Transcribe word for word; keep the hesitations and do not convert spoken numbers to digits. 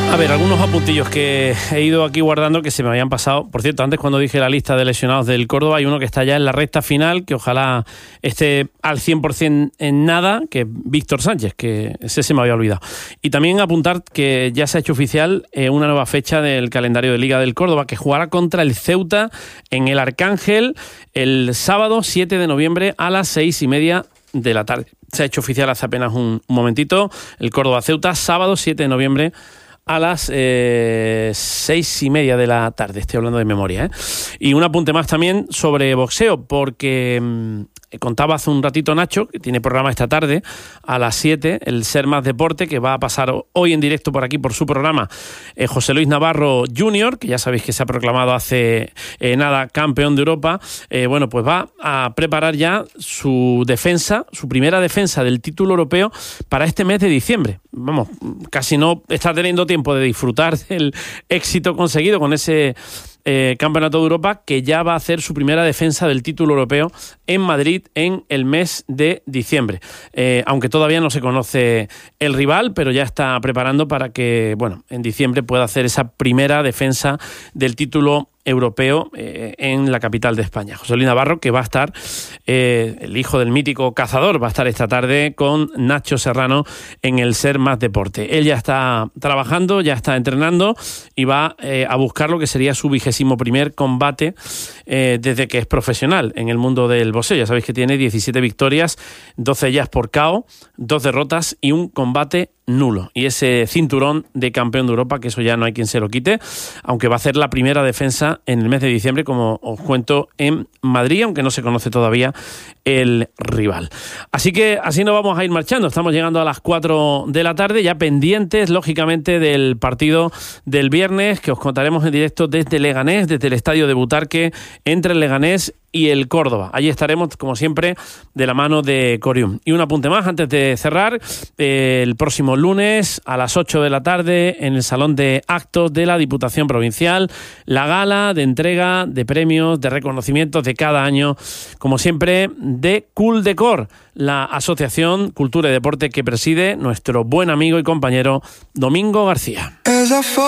A ver, algunos apuntillos que he ido aquí guardando que se me habían pasado. Por cierto, antes cuando dije la lista de lesionados del Córdoba, hay uno que está ya en la recta final, que ojalá esté al cien por ciento en nada, que es Víctor Sánchez, que ese se me había olvidado. Y también apuntar que ya se ha hecho oficial eh, una nueva fecha del calendario de Liga del Córdoba, que jugará contra el Ceuta en el Arcángel el sábado siete de noviembre a las seis y media de la tarde. Se ha hecho oficial hace apenas un, un momentito, el Córdoba-Ceuta, sábado siete de noviembre a las eh, seis y media de la tarde. Estoy hablando de memoria, ¿eh? Y un apunte más también sobre boxeo, porque mmm, contaba hace un ratito Nacho, que tiene programa esta tarde a las siete, el Ser Más Deporte, que va a pasar hoy en directo por aquí, por su programa, eh, José Luis Navarro junior, que ya sabéis que se ha proclamado hace eh, nada campeón de Europa. Eh, bueno, pues va a preparar ya su defensa, su primera defensa del título europeo para este mes de diciembre. Vamos, casi no está teniendo tiempo de disfrutar del éxito conseguido con ese eh, Campeonato de Europa, que ya va a hacer su primera defensa del título europeo en Madrid en el mes de diciembre. Eh, aunque todavía no se conoce el rival, pero ya está preparando para que, bueno, en diciembre pueda hacer esa primera defensa del título europeo eh, en la capital de España. José Luis Navarro, que va a estar, eh, el hijo del mítico cazador, va a estar esta tarde con Nacho Serrano en el Ser Más Deporte. Él ya está trabajando, ya está entrenando y va eh, a buscar lo que sería su vigésimo primer combate eh, desde que es profesional en el mundo del boxeo. Ya sabéis que tiene diecisiete victorias, doce de ellas por K O, dos derrotas y un combate nulo. Y ese cinturón de campeón de Europa, que eso ya no hay quien se lo quite, aunque va a hacer la primera defensa en el mes de diciembre, como os cuento, en Madrid, aunque no se conoce todavía el rival. Así que así nos vamos a ir marchando. Estamos llegando a las cuatro de la tarde, ya pendientes, lógicamente, del partido del viernes, que os contaremos en directo desde Leganés, desde el estadio de Butarque, entre el Leganés y el Córdoba. Allí estaremos, como siempre, de la mano de Corium. Y un apunte más antes de cerrar: eh, el próximo lunes a las ocho de la tarde en el Salón de Actos de la Diputación Provincial, la gala de entrega de premios, de reconocimientos de cada año, como siempre, de Culdecor, la Asociación Cultura y Deporte que preside nuestro buen amigo y compañero Domingo García.